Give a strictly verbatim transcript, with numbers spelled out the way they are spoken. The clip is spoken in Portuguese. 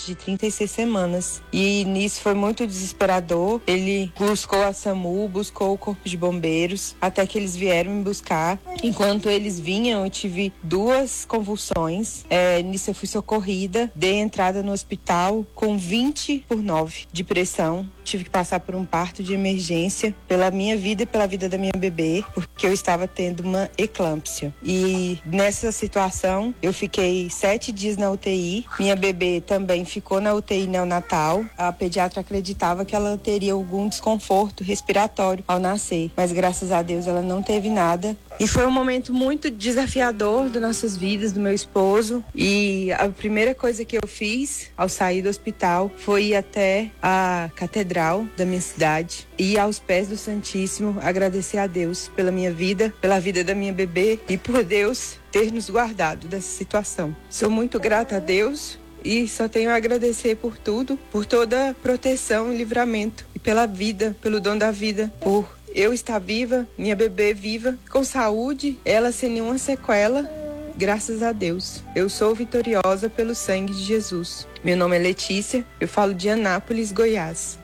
gravidez de trinta e seis semanas. E nisso foi muito desesperador. Ele buscou a SAMU, buscou o Corpo de Bombeiros, até que eles vieram me buscar. Enquanto eles vinham, eu tive duas convulsões. É, nisso eu fui socorrida, dei entrada no hospital com vinte por nove de pressão. Tive que passar por um parto de emergência pela minha vida e pela vida da minha bebê, porque eu estava tendo uma eclâmpsia. E nessa situação, eu fiquei sete dias na U T I. Minha bebê também ficou na U T I neonatal. A pediatra acreditava que ela teria algum desconforto respiratório ao nascer, mas graças a Deus ela não teve nada. E foi um momento muito desafiador das nossas vidas, do meu esposo. E a primeira coisa que eu fiz ao sair do hospital foi ir até a catedral da minha cidade e aos pés do Santíssimo agradecer a Deus pela minha vida, pela vida da minha bebê e por Deus ter nos guardado dessa situação. Sou muito grata a Deus e só tenho a agradecer por tudo, por toda a proteção e livramento e pela vida, pelo dom da vida, por eu estar viva, minha bebê viva, com saúde, ela sem nenhuma sequela, graças a Deus. Eu sou vitoriosa pelo sangue de Jesus. Meu nome é Letícia, eu falo de Anápolis, Goiás.